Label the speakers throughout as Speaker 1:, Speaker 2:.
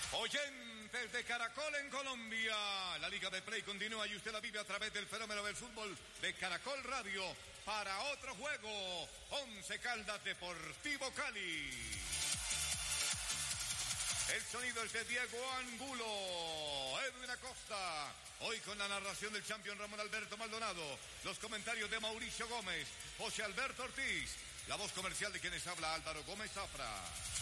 Speaker 1: Oyentes de Caracol en Colombia, la Liga de Play continúa y usted la vive a través del fenómeno del fútbol de Caracol Radio para otro juego, Once Caldas Deportivo Cali. El sonido es de Diego Angulo, Edwin Acosta, hoy con la narración del campeón Ramón Alberto Maldonado, los comentarios de Mauricio Gómez, José Alberto Ortiz, la voz comercial de quienes habla Álvaro Gómez Zafra.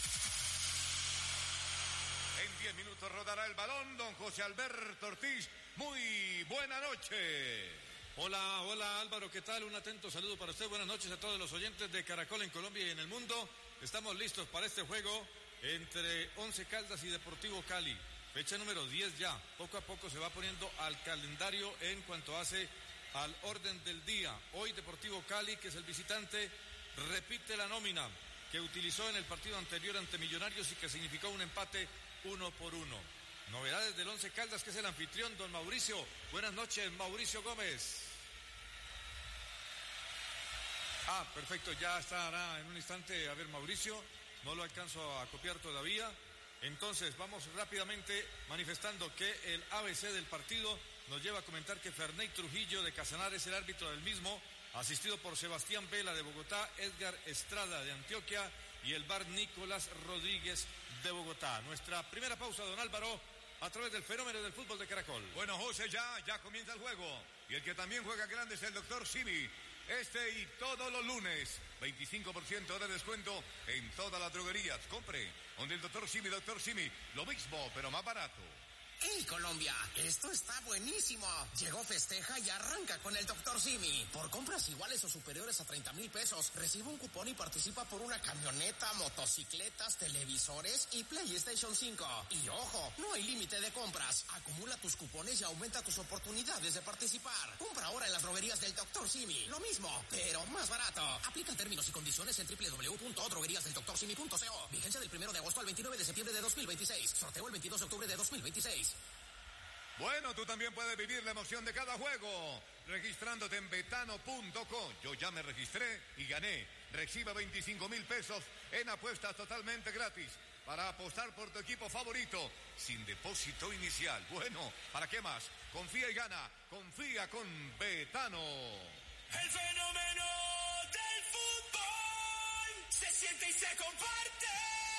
Speaker 1: En 10 minutos rodará el balón, don José Alberto Ortiz. Muy buena noche.
Speaker 2: Hola Álvaro, ¿qué tal? Un atento saludo para usted. Buenas noches a todos los oyentes de Caracol en Colombia y en el mundo. Estamos listos para este juego entre Once Caldas y Deportivo Cali. Fecha número 10 ya. Poco a poco se va poniendo al calendario en cuanto hace al orden del día. Hoy Deportivo Cali, que es el visitante, repite la nómina que utilizó en el partido anterior ante Millonarios y que significó un empate 1-1. Novedades del Once Caldas, que es el anfitrión, don Mauricio. Buenas noches, Mauricio Gómez. Perfecto, ya estará en un instante. A ver, Mauricio, no lo alcanzo a copiar todavía. Entonces, vamos rápidamente manifestando que el ABC del partido nos lleva a comentar que Ferney Trujillo de Casanar es el árbitro del mismo, asistido por Sebastián Vela de Bogotá, Edgar Estrada de Antioquia y el VAR Nicolás Rodríguez de Bogotá. Nuestra primera pausa, don Álvaro, a través del fenómeno del fútbol de Caracol.
Speaker 1: Bueno, José, ya comienza el juego. Y el que también juega grande es el doctor Simi. Este y todos los lunes, 25% de descuento en todas las droguerías. Compre donde el doctor Simi, lo mismo, pero más barato.
Speaker 3: ¡Hey, Colombia! Esto está buenísimo. Llegó, festeja y arranca con el Dr. Simi. Por compras iguales o superiores a 30,000 pesos, recibe un cupón y participa por una camioneta, motocicletas, televisores y PlayStation 5. Y ojo, no hay límite de compras. Acumula tus cupones y aumenta tus oportunidades de participar. Compra ahora en las droguerías del Dr. Simi. Lo mismo, pero más barato. Aplican términos y condiciones en www.drogueríasdeldoctorsimi.co. Vigencia del 1 de agosto al 29 de septiembre de 2026. Sorteo el 22 de octubre de 2026.
Speaker 1: Bueno, tú también puedes vivir la emoción de cada juego registrándote en betano.co. Yo ya me registré y gané. Reciba 25,000 pesos en apuestas totalmente gratis para apostar por tu equipo favorito sin depósito inicial. Bueno, ¿para qué más? Confía y gana. Confía con Betano.
Speaker 4: El fenómeno del fútbol se siente y se comparte.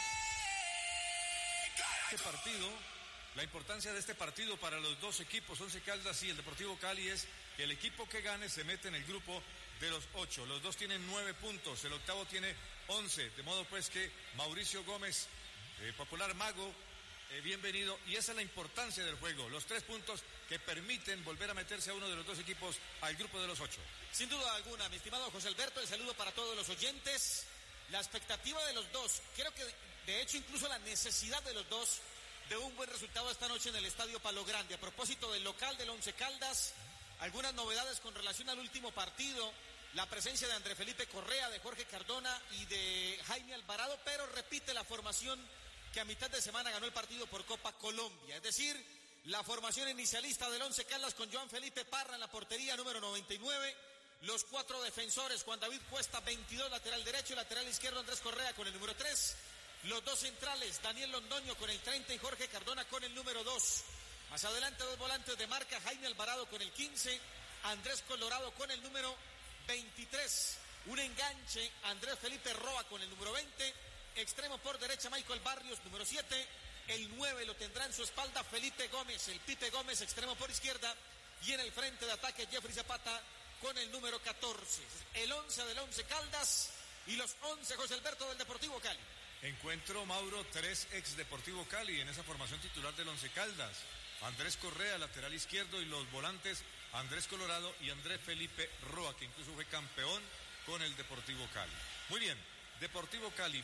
Speaker 2: Este partido, la importancia de este partido para los dos equipos, Once Caldas y el Deportivo Cali, es que el equipo que gane se mete en el grupo de los 8. Los dos tienen 9 puntos, el octavo tiene 11. De modo pues que Mauricio Gómez, popular mago, bienvenido. Y esa es la importancia del juego, los 3 puntos que permiten volver a meterse a uno de los dos equipos al grupo de los 8.
Speaker 5: Sin duda alguna, mi estimado José Alberto, el saludo para todos los oyentes. La expectativa de los dos, creo que de hecho incluso la necesidad de los dos de un buen resultado esta noche en el Estadio Palo Grande. A propósito del local del Once Caldas, algunas novedades con relación al último partido, la presencia de André Felipe Correa, de Jorge Cardona y de Jaime Alvarado, pero repite la formación que a mitad de semana ganó el partido por Copa Colombia, es decir, la formación inicialista del Once Caldas con Joan Felipe Parra en la portería número 99, los 4 defensores, Juan David Cuesta 22, lateral derecho, lateral izquierdo Andrés Correa con el número 3, los 2 centrales, Daniel Londoño con el 30 y Jorge Cardona con el número 2. Más adelante 2 volantes de marca, Jaime Alvarado con el 15, Andrés Colorado con el número 23. Un enganche, Andrés Felipe Roa con el número 20. Extremo por derecha, Michael Barrios, número 7. El 9 lo tendrá en su espalda Felipe Gómez, el Pipe Gómez, extremo por izquierda. Y en el frente de ataque, Jeffrey Zapata con el número 14. El 11 del Once Caldas y los 11, José Alberto, del Deportivo Cali.
Speaker 2: Encuentro, Mauro, 3 ex Deportivo Cali en esa formación titular del Once Caldas. Andrés Correa, lateral izquierdo, y los volantes Andrés Colorado y Andrés Felipe Roa, que incluso fue campeón con el Deportivo Cali. Muy bien, Deportivo Cali,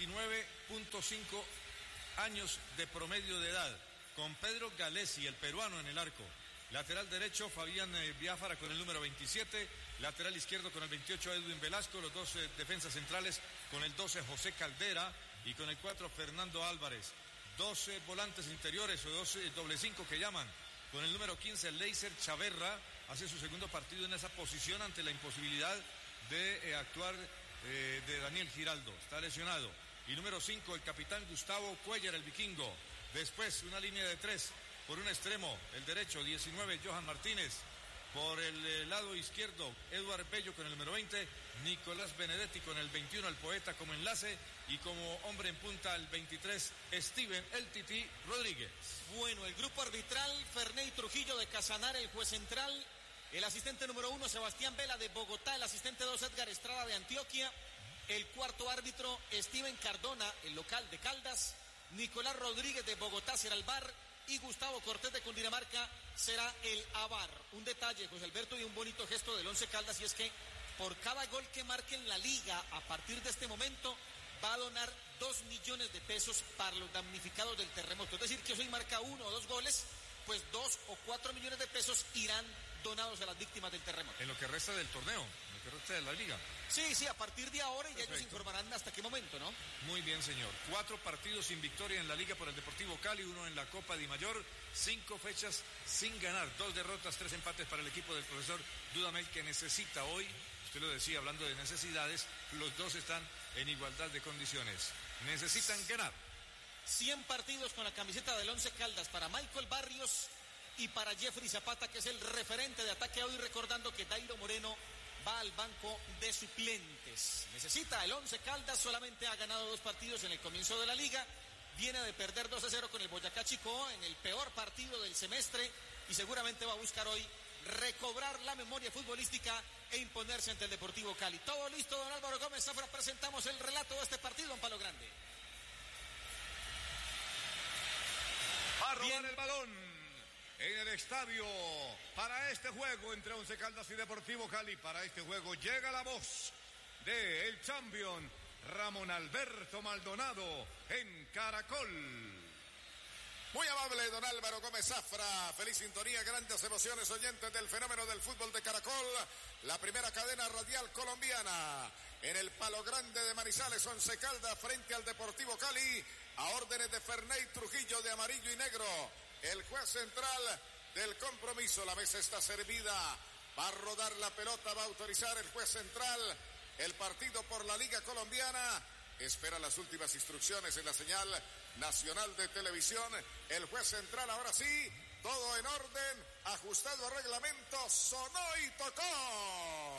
Speaker 2: 29.5 años de promedio de edad, con Pedro Galesi, el peruano, en el arco. Lateral derecho, Fabián Biafara con el número 27. Lateral izquierdo con el 28, Edwin Velasco. Los 2 defensas centrales con el 12, José Caldera. Y con el 4, Fernando Álvarez. 12 volantes interiores o 12 doble 5 que llaman. Con el número 15, Leiser Chaverra. Hace su segundo partido en esa posición ante la imposibilidad de actuar de Daniel Giraldo. Está lesionado. y número 5 el capitán Gustavo Cuellar, el vikingo. Después una línea de 3, por un extremo, el derecho, 19, Johan Martínez. Por el lado izquierdo, Eduard Bello con el número 20, Nicolás Benedetti con el 21, el poeta como enlace, y como hombre en punta, el 23, Steven El Tití Rodríguez.
Speaker 5: Bueno, el grupo arbitral, Ferney Trujillo de Casanar, el juez central, el asistente número 1, Sebastián Vela de Bogotá, el asistente 2, Edgar Estrada de Antioquia, el cuarto árbitro, Steven Cardona, el local de Caldas, Nicolás Rodríguez de Bogotá será el VAR, y Gustavo Cortés de Cundinamarca será el AVAR. Un detalle, José Alberto, y un bonito gesto del Once Caldas, y es que por cada gol que marque en la liga a partir de este momento va a donar 2 millones de pesos para los damnificados del terremoto. Es decir, que hoy marca 1 o 2 goles, pues 2 o 4 millones de pesos irán donados a las víctimas del terremoto.
Speaker 2: En lo que resta del torneo, en lo que resta de la liga.
Speaker 5: Sí, a partir de ahora, y ya
Speaker 2: Perfecto.
Speaker 5: ellos informarán hasta qué momento, ¿no?
Speaker 2: Muy bien, señor. 4 partidos sin victoria en la liga por el Deportivo Cali, 1 en la Copa Di Mayor, 5 fechas sin ganar, 2 derrotas, 3 empates para el equipo del profesor Dudamel, que necesita hoy, usted lo decía, hablando de necesidades, los dos están en igualdad de condiciones. Necesitan ganar.
Speaker 5: 100 partidos con la camiseta del Once Caldas para Michael Barrios y para Jeffrey Zapata, que es el referente de ataque hoy, recordando que Dairo Moreno va al banco de suplentes. Necesita el Once Caldas, solamente ha ganado 2 partidos en el comienzo de la liga, viene de perder 2-0 con el Boyacá Chicó en el peor partido del semestre, y seguramente va a buscar hoy recobrar la memoria futbolística e imponerse ante el Deportivo Cali. Todo listo, don Álvaro Gómez Zafra, presentamos el relato de este partido en Palo Grande.
Speaker 1: A robar el balón en el estadio para este juego entre Once Caldas y Deportivo Cali. Para este juego llega la voz de el champion Ramón Alberto Maldonado en Caracol.
Speaker 6: Muy amable don Álvaro Gómez Zafra, feliz sintonía, grandes emociones, oyentes del fenómeno del fútbol de Caracol, la primera cadena radial colombiana. En el Palo Grande de Manizales, Once Caldas frente al Deportivo Cali, a órdenes de Ferney Trujillo de amarillo y negro, el juez central del compromiso. La mesa está servida, va a rodar la pelota, va a autorizar el juez central el partido por la Liga Colombiana. Espera las últimas instrucciones en la señal nacional de televisión. El juez central, ahora sí, todo en orden, ajustado a reglamento, sonó y tocó.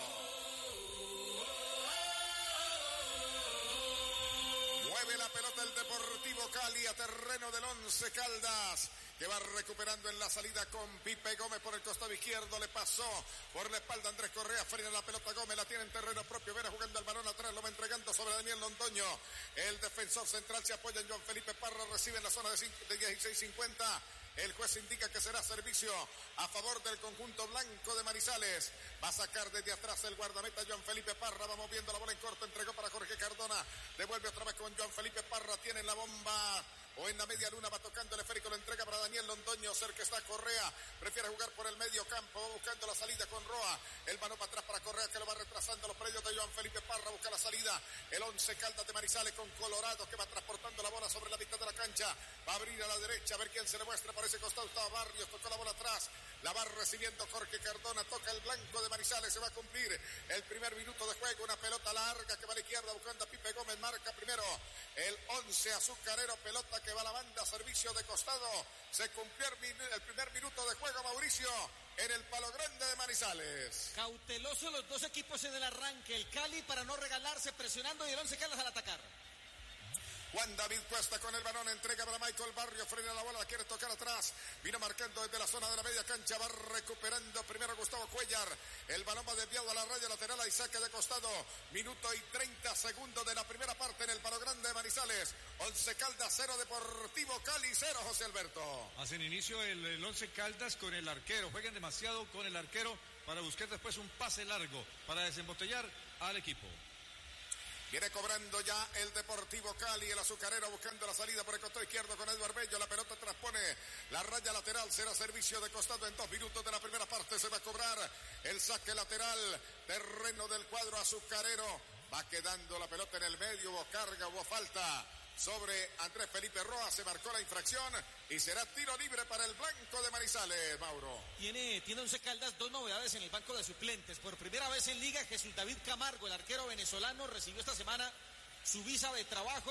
Speaker 6: Mueve la pelota el Deportivo Cali a terreno del Once Caldas, que va recuperando en la salida con Pipe Gómez por el costado izquierdo, le pasó por la espalda Andrés Correa, frena la pelota Gómez, la tiene en terreno propio, Vera jugando el balón atrás, lo va entregando sobre Daniel Londoño, el defensor central se apoya en Joan Felipe Parra, recibe en la zona de 16:50, el juez indica que será servicio a favor del conjunto blanco de Manizales, va a sacar desde atrás el guardameta Joan Felipe Parra, va moviendo la bola en corto, entregó para Jorge Cardona, devuelve otra vez con Joan Felipe Parra, tiene la bomba o en la media luna, va tocando el esférico, lo entrega para Daniel Londoño, cerca está Correa, prefiere jugar por el medio campo, va buscando la salida con Roa, el mano para atrás para Correa, que lo va retrasando los predios de Joan Felipe Parra, busca la salida, el Once Caldas de Manizales con Colorado, que va transportando la bola sobre la mitad de la cancha, va a abrir a la derecha, a ver quién se le muestra, por ese costado estaba Barrios, tocó la bola atrás, la va recibiendo Jorge Cardona, toca el blanco de Manizales, se va a cumplir el primer minuto de juego, una pelota larga que va a la izquierda, buscando a Pipe Gómez, marca primero el Once Azucarero, pelota que va a la banda, servicio de costado, se cumplió el primer minuto de juego, Mauricio, en el Palo Grande de Manizales.
Speaker 5: Cautelosos los dos equipos en el arranque, el Cali para no regalarse, presionando, y el Once Caldas al atacar.
Speaker 6: Juan David Cuesta con el balón, entrega para Michael Barrio, frena la bola, la quiere tocar atrás, vino marcando desde la zona de la media cancha, va recuperando primero Gustavo Cuellar, el balón va desviado a la raya lateral, hay saque de costado, minuto y 30 segundos de la primera parte en el Palo Grande de Manizales, Once Caldas 0, Deportivo Cali 0, José Alberto.
Speaker 2: Hacen inicio el Once Caldas con el arquero, juegan demasiado con el arquero para buscar después un pase largo para desembotellar al equipo.
Speaker 6: Viene cobrando ya el Deportivo Cali, el azucarero buscando la salida por el costado izquierdo con Eduard Bello, la pelota transpone la raya lateral, será servicio de costado en 2 minutos de la primera parte, se va a cobrar el saque lateral, terreno del cuadro azucarero, va quedando la pelota en el medio, hubo carga, hubo falta sobre Andrés Felipe Roa, se marcó la infracción y será tiro libre para el blanco de Manizales, Mauro.
Speaker 5: Tiene Once Caldas 2 novedades en el banco de suplentes. Por primera vez en liga, Jesús David Camargo, el arquero venezolano, recibió esta semana su visa de trabajo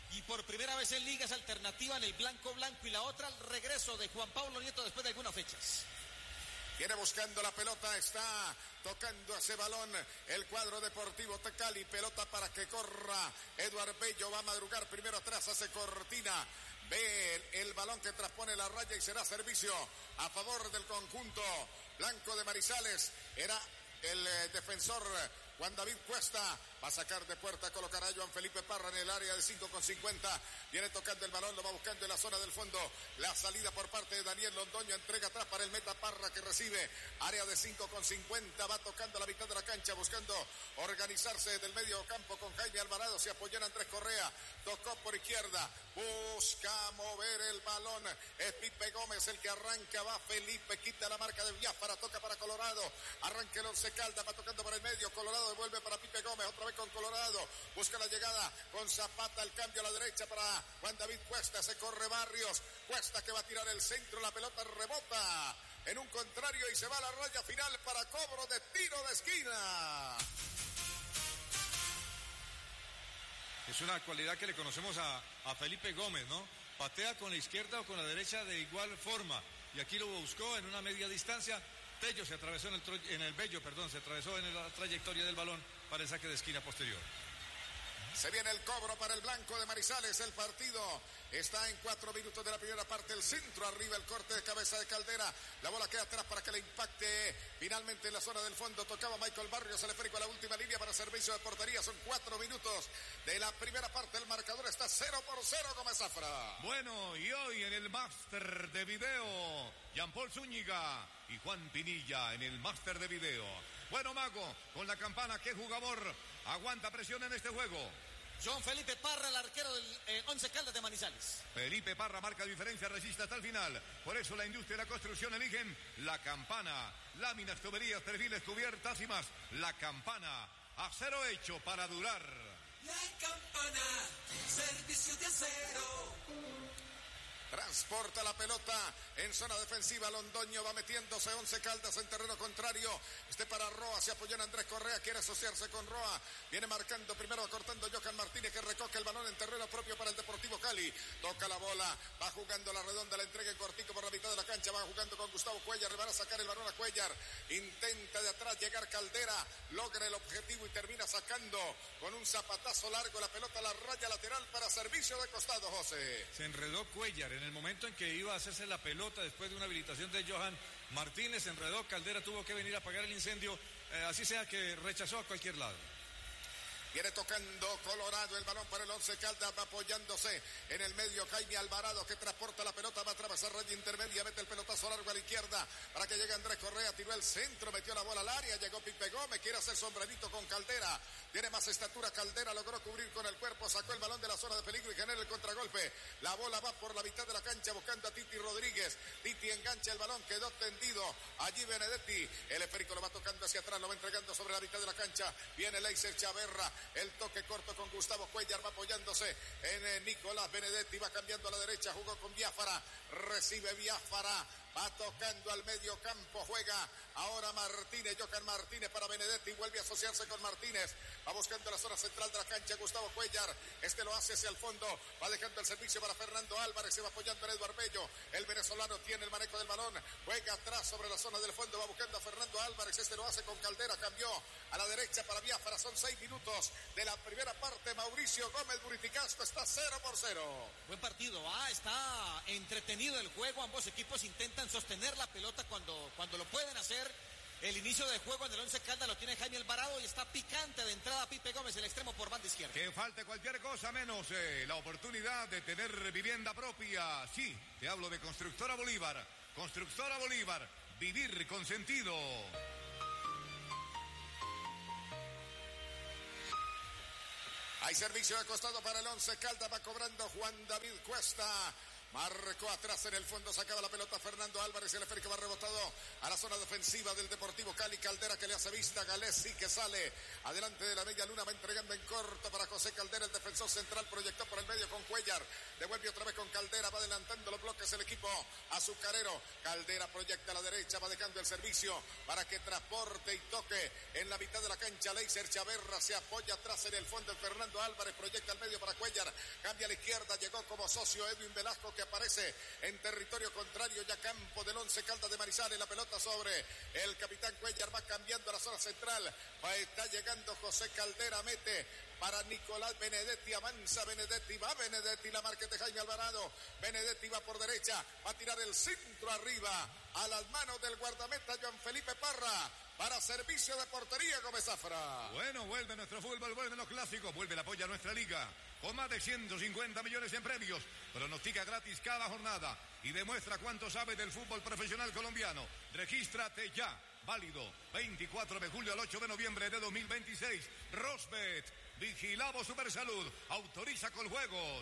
Speaker 5: y por primera vez en ligas alternativa en el blanco y la otra el regreso de Juan Pablo Nieto después de algunas fechas.
Speaker 6: Viene buscando la pelota, está tocando ese balón el cuadro Deportivo Cali, pelota para que corra Eduard Bello, va a madrugar primero atrás, hace cortina, ve el balón que transpone la raya y será servicio a favor del conjunto blanco de Manizales. Era el defensor Juan David Cuesta, va a sacar de puerta, colocará a Joan Felipe Parra en el área de 5,50, viene tocando el balón, lo va buscando en la zona del fondo, la salida por parte de Daniel Londoño, entrega atrás para el meta Parra que recibe, área de 5,50, va tocando la mitad de la cancha, buscando organizarse desde el medio campo con Jaime Alvarado, se apoyó en Andrés Correa, tocó por izquierda, busca mover el balón, es Pipe Gómez el que arranca, va Felipe, quita la marca de Biafara, toca para Colorado, arranca el Once Caldas, va tocando por el medio, Colorado devuelve para Pipe Gómez, otra vez con Colorado, busca la llegada con Zapata, el cambio a la derecha para Juan David Cuesta, se corre Barrios, Cuesta que va a tirar el centro, la pelota rebota en un contrario y se va a la raya final para cobro de tiro de esquina.
Speaker 2: Es una cualidad que le conocemos a Felipe Gómez, ¿no? Patea con la izquierda o con la derecha de igual forma, y aquí lo buscó en una media distancia. Tello se atravesó se atravesó en la trayectoria del balón para el saque de esquina posterior.
Speaker 6: Se viene el cobro para el blanco de Manizales, el partido está en 4 minutos de la primera parte, el centro arriba, el corte de cabeza de Caldera, la bola queda atrás para que le impacte finalmente en la zona del fondo, tocaba Michael Barrios, el esférico a la última línea para servicio de portería, son 4 minutos de la primera parte, el marcador está 0-0 Gómez Zafra.
Speaker 1: Bueno, y hoy en el máster de video, Jean-Paul Zúñiga y Juan Pinilla en el máster de video. Bueno, Mago, con la campana, ¿qué jugador aguanta presión en este juego?
Speaker 5: John Felipe Parra, el arquero del Once Caldas de Manizales.
Speaker 1: Felipe Parra marca diferencia, resiste hasta el final. Por eso la industria y la construcción eligen la campana. Láminas, tuberías, perfiles, cubiertas y más. La campana, acero hecho para durar.
Speaker 4: La campana, servicio de acero.
Speaker 6: Transporta la pelota en zona defensiva, Londoño va metiéndose, Once Caldas en terreno contrario, para Roa, se apoyó en Andrés Correa, quiere asociarse con Roa, viene marcando primero, acortando Johan Martínez que recoge el balón en terreno propio para el Deportivo Cali, toca la bola, va jugando la redonda, la entrega en cortico por la mitad de la cancha, va jugando con Gustavo Cuellar, le van a sacar el balón a Cuellar, intenta de atrás llegar Caldera, logra el objetivo y termina sacando con un zapatazo largo la pelota a la raya lateral para servicio de costado, José.
Speaker 2: Se enredó Cuellar en el momento en que iba a hacerse la pelota después de una habilitación de Johan Martínez, se enredó, Caldera tuvo que venir a apagar el incendio, así sea que rechazó a cualquier lado.
Speaker 6: Viene tocando Colorado, el balón para el Once Caldas, va apoyándose en el medio Jaime Alvarado que transporta la pelota, va a atravesar raya intermedia, mete el pelotazo largo a la izquierda para que llegue Andrés Correa, tiró el centro, metió la bola al área, llegó Pipe Gómez, quiere hacer sombrerito con Caldera, tiene más estatura Caldera, logró cubrir con el cuerpo, sacó el balón de la zona de peligro y genera el contragolpe, la bola va por la mitad de la cancha buscando a Titi Rodríguez, Titi engancha el balón, quedó tendido, allí Benedetti, el esférico lo va tocando hacia atrás, lo va entregando sobre la mitad de la cancha, viene Leiser Chaverra, el toque corto con Gustavo Cuellar, va apoyándose en Nicolás Benedetti, va cambiando a la derecha, jugó con Biafara, recibe Biafara, va tocando al medio campo, juega ahora Martínez, Johan Martínez para Benedetti, vuelve a asociarse con Martínez, va buscando la zona central de la cancha, Gustavo Cuellar, lo hace hacia el fondo, va dejando el servicio para Fernando Álvarez, se va apoyando en Eduard Bello, el venezolano tiene el manejo del balón, juega atrás sobre la zona del fondo, va buscando a Fernando Álvarez, lo hace con Caldera, cambió a la derecha para Biafara, son 6 minutos de la primera parte, Mauricio Gómez Buriticasco está 0-0.
Speaker 5: Buen partido, está entretenido el juego, ambos equipos intentan sostener la pelota cuando lo pueden hacer. El inicio del juego en el Once Caldas lo tiene Jaime Alvarado y está picante de entrada Pipe Gómez, el extremo por banda izquierda.
Speaker 1: Que falte cualquier cosa menos la oportunidad de tener vivienda propia. Sí, te hablo de Constructora Bolívar. Constructora Bolívar, vivir con sentido.
Speaker 6: Hay servicio de costado para el Once Caldas, va cobrando Juan David Cuesta. Marcó atrás en el fondo, sacaba la pelota Fernando Álvarez, el esférico va rebotado a la zona defensiva del Deportivo Cali. Caldera que le hace vista, Galesi que sale adelante de la media luna, va entregando en corto para José Caldera, el defensor central, proyectó por el medio con Cuellar, devuelve otra vez con Caldera, va adelantando los bloques el equipo azucarero. Caldera proyecta a la derecha, va dejando el servicio para que transporte y toque en la mitad de la cancha. Leiser Chaverra se apoya atrás en el fondo, el Fernando Álvarez proyecta al medio para Cuellar, cambia a la izquierda, llegó como socio Edwin Velasco, que aparece en territorio contrario, ya campo del Once Caldas de Manizales, la pelota sobre el capitán Cuellar, va cambiando a la zona central, está llegando José Caldera, mete para Nicolás Benedetti, avanza Benedetti, va Benedetti, la marca de Jaime Alvarado, Benedetti va por derecha, va a tirar el centro arriba, a las manos del guardameta Joan Felipe Parra, para servicio de portería Gómez Zafra.
Speaker 1: Bueno, vuelve nuestro fútbol, vuelven los clásicos, vuelve el apoyo a nuestra liga, con más de 150 millones en premios, pronostica gratis cada jornada y demuestra cuánto sabe del fútbol profesional colombiano. Regístrate ya, válido 24 de julio al 8 de noviembre de 2026. Rosbet, vigilado Supersalud, autoriza con juegos.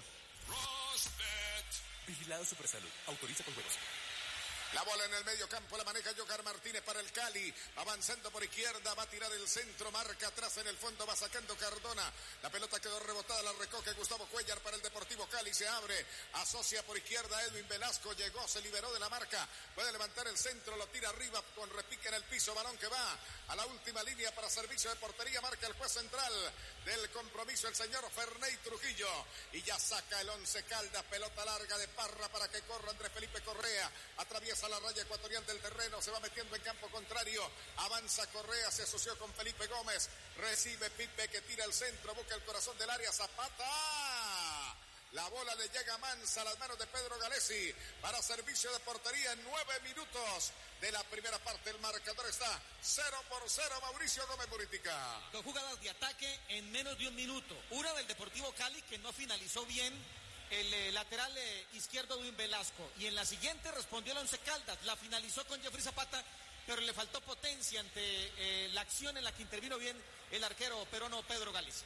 Speaker 7: Rosbet, vigilado Supersalud, autoriza con juegos.
Speaker 6: La bola en el medio campo la maneja Jocar Martínez para el Cali, avanzando por izquierda, va a tirar el centro, marca atrás en el fondo, va sacando Cardona, la pelota quedó rebotada, la recoge Gustavo Cuellar para el Deportivo Cali, se abre, asocia por izquierda Edwin Velasco, llegó, se liberó de la marca, puede levantar el centro, lo tira arriba con repique en el piso, balón que va a la última línea para servicio de portería, marca el juez central del compromiso, el señor Ferney Trujillo, y ya saca el Once Caldas, pelota larga de Parra para que corra Andrés Felipe Correa, atraviesa a la raya ecuatorial del terreno, se va metiendo en campo contrario, avanza Correa, se asoció con Felipe Gómez, recibe Pipe que tira el centro, busca el corazón del área, Zapata, la bola le llega mansa a las manos de Pedro Galesi para servicio de portería en 9 minutos de la primera parte. El marcador está 0-0, Mauricio Gómez Buritica.
Speaker 5: 2 jugadas de ataque en menos de un minuto, una del Deportivo Cali que no finalizó bien el lateral izquierdo Edwin Velasco, y en la siguiente respondió el Once Caldas, la finalizó con Jeffrey Zapata, pero le faltó potencia ante la acción en la que intervino bien el arquero peruano Pedro Galesi.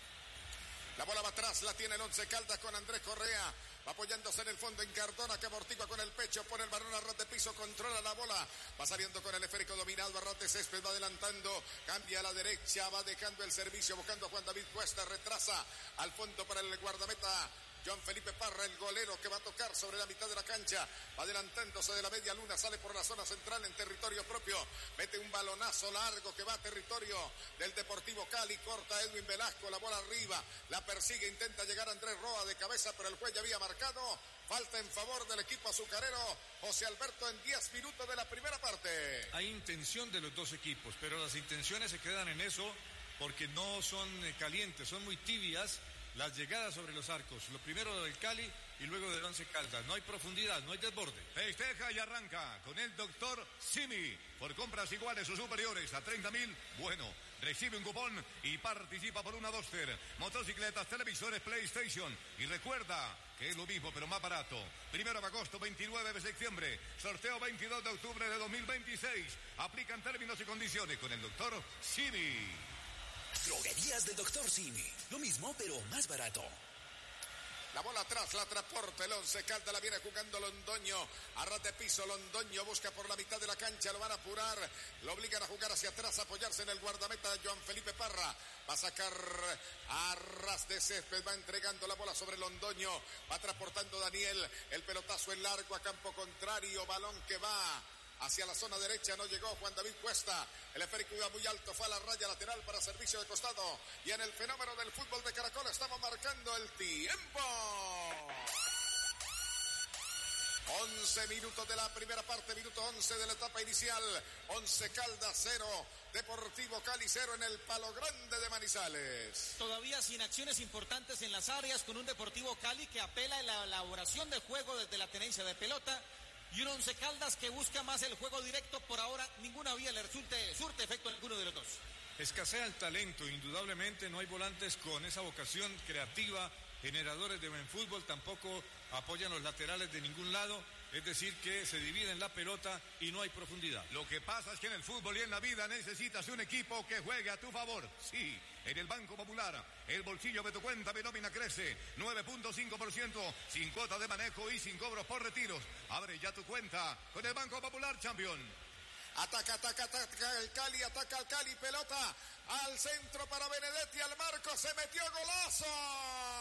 Speaker 6: La bola va atrás, la tiene el Once Caldas con Andrés Correa, va apoyándose en el fondo en Cardona, que amortigua con el pecho, pone el balón a ras de piso, controla la bola, va saliendo con el esférico dominado, a ras de césped, va adelantando, cambia a la derecha, va dejando el servicio, buscando a Juan David Cuesta, retrasa al fondo para el guardameta Joan Felipe Parra, el golero que va a tocar sobre la mitad de la cancha, va adelantándose de la media luna, sale por la zona central en territorio propio, mete un balonazo largo que va a territorio del Deportivo Cali, corta Edwin Velasco, la bola arriba, la persigue, intenta llegar Andrés Roa de cabeza, pero el juez ya había marcado, falta en favor del equipo azucarero, José Alberto, en 10 minutos de la primera parte.
Speaker 2: Hay intención de los dos equipos, pero las intenciones se quedan en eso porque no son calientes, son muy tibias las llegadas sobre los arcos, lo primero del Cali y luego del Once Caldas. No hay profundidad, no hay desborde.
Speaker 1: Festeja y arranca con el doctor Simi. Por compras iguales o superiores a 30.000, bueno, recibe un cupón y participa por una Duster, motocicletas, televisores, PlayStation. Y recuerda que es lo mismo pero más barato. 1 de agosto, 29 de septiembre, sorteo 22 de octubre de 2026. Aplican términos y condiciones con el doctor Simi.
Speaker 7: Droguerías del Dr. Simi. Lo mismo, pero más barato.
Speaker 6: La bola atrás, la transporta el Once Caldas, la viene jugando Londoño, a ras de piso, Londoño busca por la mitad de la cancha, lo van a apurar, lo obligan a jugar hacia atrás, a apoyarse en el guardameta Joan Felipe Parra, va a sacar a ras de césped, va entregando la bola sobre Londoño, va transportando Daniel, el pelotazo en largo a campo contrario, balón que va hacia la zona derecha, no llegó Juan David Cuesta, el esférico iba muy alto, fue a la raya lateral para servicio de costado, y en el fenómeno del fútbol de Caracol estamos marcando el tiempo. 11 minutos de la primera parte, minuto 11 de la etapa inicial, Once Caldas 0, Deportivo Cali 0 en el Palo Grande de Manizales.
Speaker 5: Todavía sin acciones importantes en las áreas, con un Deportivo Cali que apela a la elaboración del juego desde la tenencia de pelota, y un Once Caldas que busca más el juego directo. Por ahora ninguna vía le surte efecto a ninguno de los dos.
Speaker 2: Escasea el talento, indudablemente no hay volantes con esa vocación creativa, generadores de buen fútbol, tampoco apoyan los laterales de ningún lado, es decir, que se dividen la pelota y no hay profundidad.
Speaker 1: Lo que pasa es que en el fútbol y en la vida necesitas un equipo que juegue a tu favor. Sí, en el Banco Popular, el bolsillo de tu cuenta de nómina crece 9.5%, sin cuota de manejo y sin cobros por retiros. Abre ya tu cuenta con el Banco Popular, campeón.
Speaker 6: Ataca el Cali, pelota al centro para Benedetti, al marco, se metió, golazo.